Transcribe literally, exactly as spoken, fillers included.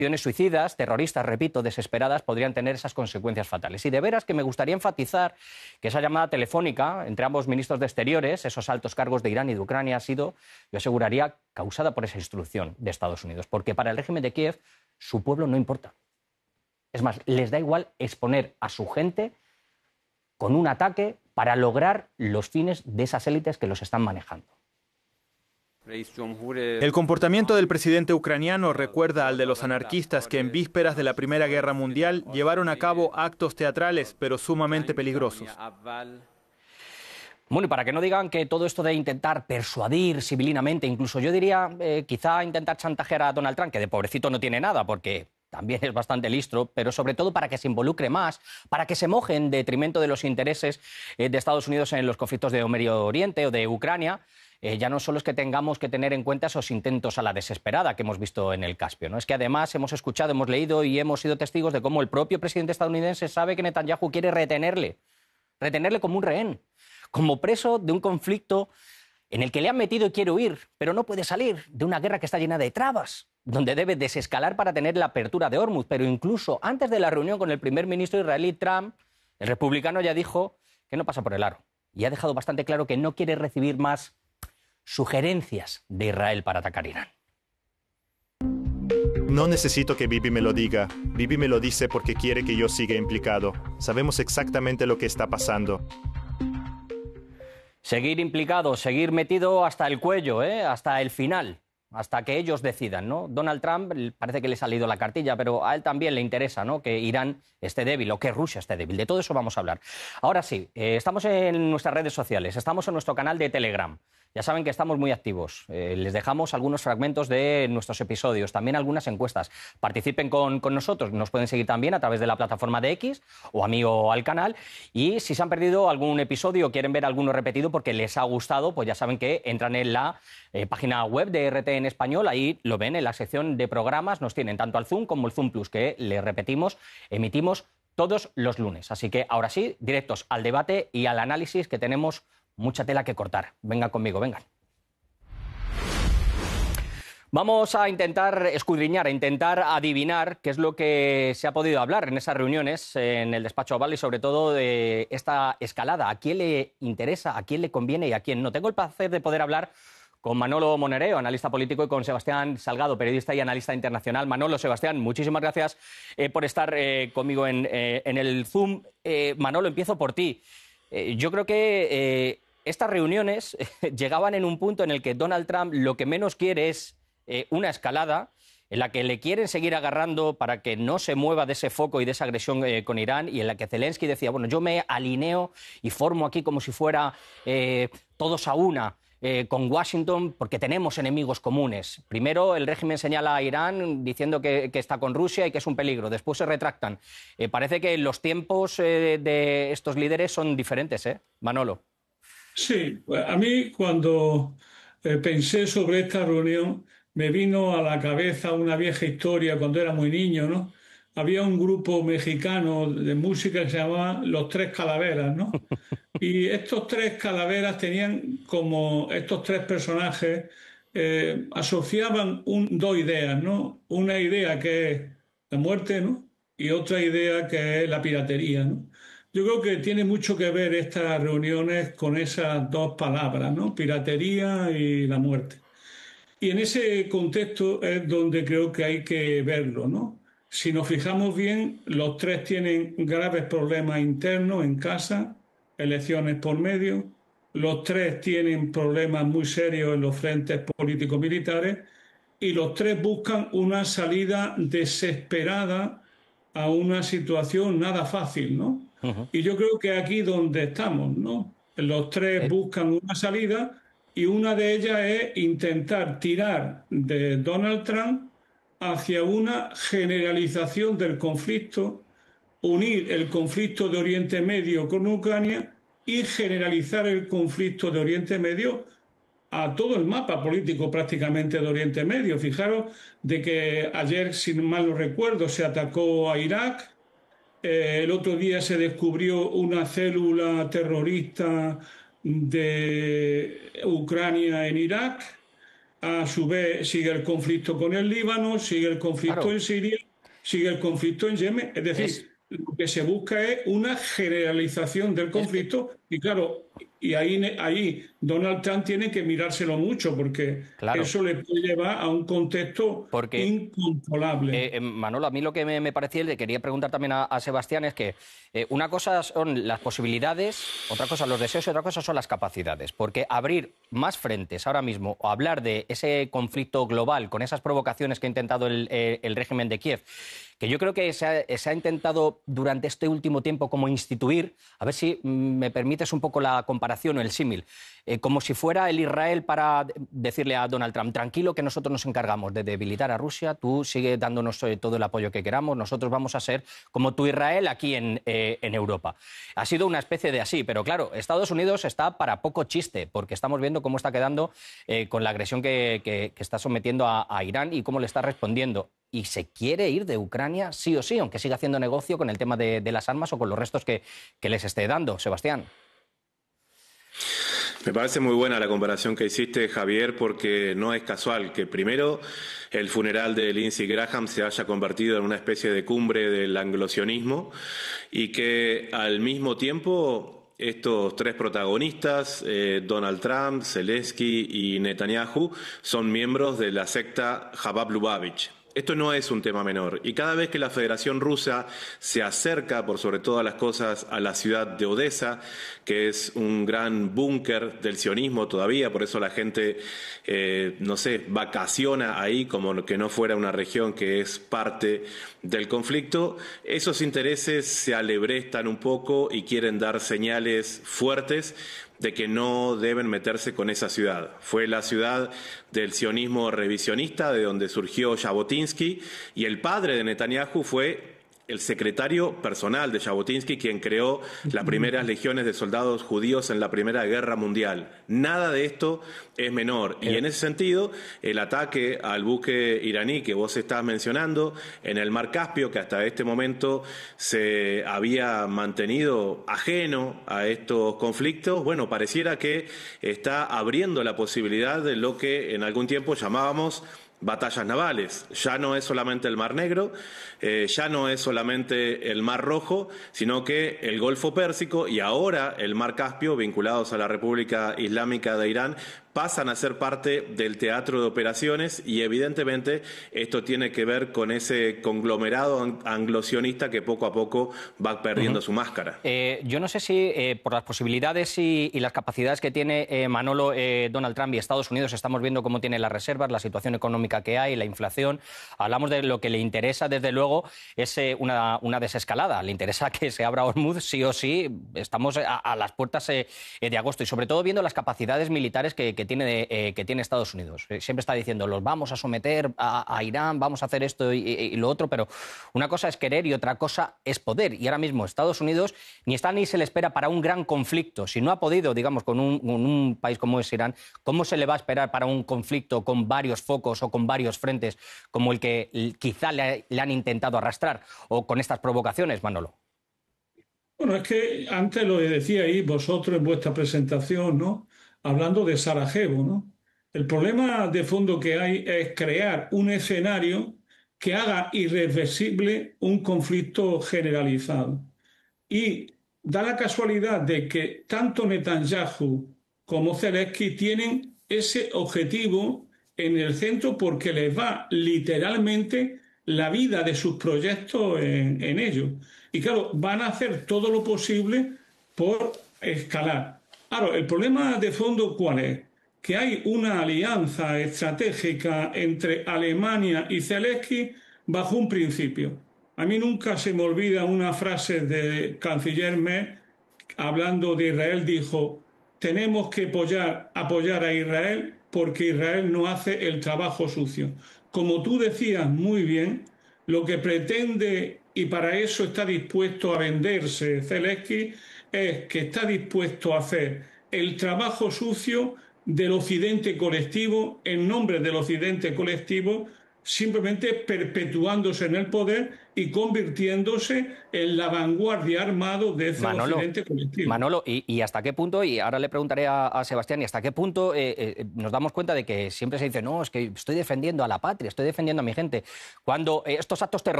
acciones suicidas, terroristas, repito, desesperadas, podrían tener esas consecuencias fatales. Y de veras que me gustaría enfatizar que esa llamada telefónica entre ambos ministros de Exteriores, esos altos cargos de Irán y de Ucrania, ha sido, yo aseguraría, causada por esa instrucción de Estados Unidos. Porque para el régimen de Kiev, su pueblo no importa. Es más, les da igual exponer a su gente con un ataque para lograr los fines de esas élites que los están manejando. El comportamiento del presidente ucraniano recuerda al de los anarquistas que en vísperas de la Primera Guerra Mundial llevaron a cabo actos teatrales, pero sumamente peligrosos. Bueno, y para que no digan que todo esto de intentar persuadir civilinamente, incluso yo diría eh, quizá intentar chantajear a Donald Trump, que de pobrecito no tiene nada, porque también es bastante listro, pero sobre todo para que se involucre más, para que se moje en detrimento de los intereses eh, de Estados Unidos en los conflictos de Medio Oriente o de Ucrania. Eh, ya no solo es que tengamos que tener en cuenta esos intentos a la desesperada que hemos visto en el Caspio, ¿no? Es que además hemos escuchado, hemos leído y hemos sido testigos de cómo el propio presidente estadounidense sabe que Netanyahu quiere retenerle, retenerle como un rehén, como preso de un conflicto en el que le han metido y quiere huir, pero no puede salir, de una guerra que está llena de trabas, donde debe desescalar para tener la apertura de Hormuz. Pero incluso antes de la reunión con el primer ministro israelí Trump, el republicano ya dijo que no pasa por el aro. Y ha dejado bastante claro que no quiere recibir más sugerencias de Israel para atacar Irán. No necesito que Bibi me lo diga. Bibi me lo dice porque quiere que yo siga implicado. Sabemos exactamente lo que está pasando. Seguir implicado, seguir metido hasta el cuello, ¿eh? Hasta el final, hasta que ellos decidan, ¿no? Donald Trump parece que le ha salido la cartilla, pero a él también le interesa, ¿no?, que Irán esté débil o que Rusia esté débil. De todo eso vamos a hablar. Ahora sí, eh, estamos en nuestras redes sociales, estamos en nuestro canal de Telegram. Ya saben que estamos muy activos. Eh, les dejamos algunos fragmentos de nuestros episodios, también algunas encuestas. Participen con, con nosotros. Nos pueden seguir también a través de la plataforma de X o a mí o al canal. Y si se han perdido algún episodio o quieren ver alguno repetido porque les ha gustado, pues ya saben que entran en la eh, página web de R T en español. Ahí lo ven en la sección de programas. Nos tienen tanto al Zoom como el Zoom Plus, que les repetimos, emitimos todos los lunes. Así que ahora sí, directos al debate y al análisis, que tenemos mucha tela que cortar. Vengan conmigo, vengan. Vamos a intentar escudriñar, a intentar adivinar qué es lo que se ha podido hablar en esas reuniones en el despacho Oval y sobre todo de esta escalada. ¿A quién le interesa, a quién le conviene y a quién no? Tengo el placer de poder hablar con Manolo Monereo, analista político, y con Sebastián Salgado, periodista y analista internacional. Manolo, Sebastián, muchísimas gracias eh, por estar eh, conmigo en, eh, en el Zoom. Eh, Manolo, empiezo por ti. Eh, yo creo que eh, estas reuniones eh, llegaban en un punto en el que Donald Trump lo que menos quiere es eh, una escalada en la que le quieren seguir agarrando para que no se mueva de ese foco y de esa agresión eh, con Irán, y en la que Zelensky decía, bueno, yo me alineo y formo aquí como si fuera eh, todos a una eh, con Washington porque tenemos enemigos comunes. Primero el régimen señala a Irán diciendo que, que está con Rusia y que es un peligro, después se retractan. Eh, parece que los tiempos eh, de estos líderes son diferentes, ¿eh? Manolo. Sí, pues a mí cuando eh, pensé sobre esta reunión me vino a la cabeza una vieja historia cuando era muy niño, ¿no? Había un grupo mexicano de música que se llamaba Los Tres Calaveras, ¿no? Y estos tres calaveras tenían como estos tres personajes eh, asociaban un, dos ideas, ¿no? Una idea que es la muerte, ¿no? Y otra idea que es la piratería, ¿no? Yo creo que tiene mucho que ver estas reuniones con esas dos palabras, ¿no? Piratería y la muerte. Y en ese contexto es donde creo que hay que verlo, ¿no? Si nos fijamos bien, los tres tienen graves problemas internos en casa, elecciones por medio. Los tres tienen problemas muy serios en los frentes políticos militares y los tres buscan una salida desesperada a una situación nada fácil, ¿no? Uh-huh. Y yo creo que aquí donde estamos, ¿no? Los tres buscan una salida y una de ellas es intentar tirar de Donald Trump hacia una generalización del conflicto, unir el conflicto de Oriente Medio con Ucrania y generalizar el conflicto de Oriente Medio a todo el mapa político prácticamente de Oriente Medio. Fijaros de que ayer, si mal no recuerdo, se atacó a Irak, eh, el otro día se descubrió una célula terrorista de Ucrania en Irak, a su vez sigue el conflicto con el Líbano, sigue el conflicto Claro. en Siria, sigue el conflicto en Yemen. Es decir, Es, lo que se busca es una generalización del es que, conflicto y claro, y ahí, ahí Donald Trump tiene que mirárselo mucho porque claro, eso le puede llevar a un contexto porque incontrolable. Eh, eh, Manolo, a mí lo que me, me parecía, y le quería preguntar también a, a Sebastián, es que eh, una cosa son las posibilidades, otra cosa los deseos y otra cosa son las capacidades. Porque abrir más frentes ahora mismo o hablar de ese conflicto global con esas provocaciones que ha intentado el, eh, el régimen de Kiev, que yo creo que se ha, se ha intentado durante este último tiempo como instituir, a ver si mm, me permites un poco la comparación o el símil, eh, como si fuera el Israel para decirle a Donald Trump, tranquilo que nosotros nos encargamos de debilitar a Rusia, tú sigue dándonos eh, todo el apoyo que queramos, nosotros vamos a ser como tu Israel aquí en, eh, en Europa. Ha sido una especie de así, pero claro, Estados Unidos está para poco chiste, porque estamos viendo cómo está quedando eh, con la agresión que, que, que está sometiendo a, a Irán y cómo le está respondiendo. Y se quiere ir de Ucrania sí o sí, aunque siga haciendo negocio con el tema de, de las armas o con los restos que, que les esté dando. Sebastián. Me parece muy buena la comparación que hiciste, Javier, porque no es casual que primero el funeral de Lindsey Graham se haya convertido en una especie de cumbre del anglosionismo y que al mismo tiempo estos tres protagonistas, eh, Donald Trump, Zelensky y Netanyahu, son miembros de la secta Chabad Lubavitch. Esto no es un tema menor y cada vez que la Federación Rusa se acerca, por sobre todas las cosas, a la ciudad de Odessa, que es un gran búnker del sionismo todavía, por eso la gente, eh, no sé, vacaciona ahí como que no fuera una región que es parte del conflicto, esos intereses se alebrestan un poco y quieren dar señales fuertes de que no deben meterse con esa ciudad. Fue la ciudad del sionismo revisionista, de donde surgió Jabotinsky, y el padre de Netanyahu fue el secretario personal de Jabotinsky, quien creó las primeras legiones de soldados judíos en la Primera Guerra Mundial. Nada de esto es menor. Y en ese sentido, el ataque al buque iraní que vos estás mencionando en el Mar Caspio, que hasta este momento se había mantenido ajeno a estos conflictos, bueno, pareciera que está abriendo la posibilidad de lo que en algún tiempo llamábamos batallas navales. Ya no es solamente el Mar Negro, eh, ya no es solamente el Mar Rojo, sino que el Golfo Pérsico y ahora el Mar Caspio, vinculados a la República Islámica de Irán, pasan a ser parte del teatro de operaciones y evidentemente esto tiene que ver con ese conglomerado anglosionista que poco a poco va perdiendo uh-huh. su máscara. Eh, yo no sé si eh, por las posibilidades y, y las capacidades que tiene eh, Manolo, eh, Donald Trump y Estados Unidos, estamos viendo cómo tiene las reservas, la situación económica que hay, la inflación. Hablamos de lo que le interesa, desde luego, es eh, una, una desescalada. Le interesa que se abra Hormuz sí o sí. Estamos a, a las puertas eh, de agosto y sobre todo viendo las capacidades militares que, que Que tiene, eh, que tiene Estados Unidos. Siempre está diciendo, los vamos a someter a, a Irán, vamos a hacer esto y, y, y lo otro, pero una cosa es querer y otra cosa es poder. Y ahora mismo Estados Unidos ni está ni se le espera para un gran conflicto. Si no ha podido, digamos, con un, con un país como es Irán, ¿cómo se le va a esperar para un conflicto con varios focos o con varios frentes como el que quizá le, le han intentado arrastrar o con estas provocaciones, Manolo? Bueno, es que antes lo decíais vosotros en vuestra presentación, ¿no? Hablando de Sarajevo, ¿no? El problema de fondo que hay es crear un escenario que haga irreversible un conflicto generalizado. Y da la casualidad de que tanto Netanyahu como Zelensky tienen ese objetivo en el centro porque les va literalmente la vida de sus proyectos en, en ello. Y claro, van a hacer todo lo posible por escalar. Claro, el problema de fondo, ¿cuál es? Que hay una alianza estratégica entre Alemania y Zelensky bajo un principio. A mí nunca se me olvida una frase del canciller Merz hablando de Israel, dijo, tenemos que apoyar, apoyar a Israel porque Israel no hace el trabajo sucio. Como tú decías muy bien, lo que pretende, y para eso está dispuesto a venderse Zelensky, es que está dispuesto a hacer el trabajo sucio del occidente colectivo en nombre del occidente colectivo simplemente perpetuándose en el poder y convirtiéndose en la vanguardia armado de ese Manolo, occidente colectivo. Manolo, ¿y, y hasta qué punto, y ahora le preguntaré a, a Sebastián, y hasta qué punto eh, eh, nos damos cuenta de que siempre se dice, no, es que estoy defendiendo a la patria, estoy defendiendo a mi gente, cuando eh, estos actos terroristas